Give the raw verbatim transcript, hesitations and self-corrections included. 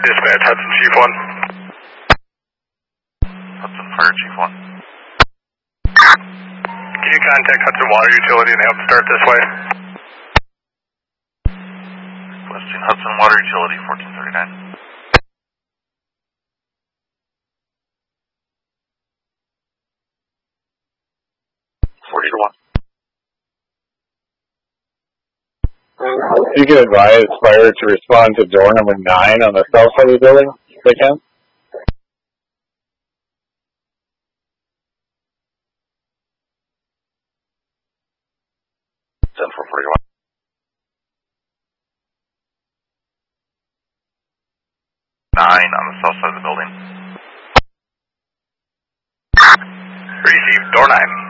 Dispatch, Hudson Chief one. Hudson Fire Chief one. Can you contact Hudson Water Utility and have them start this way? Requesting Hudson Water Utility, fourteen thirty-nine. forty to one. You can advise fire to respond to door number nine on the south side of the building, if they can. ten four forty-one. Nine on the south side of the building. Receive, door nine.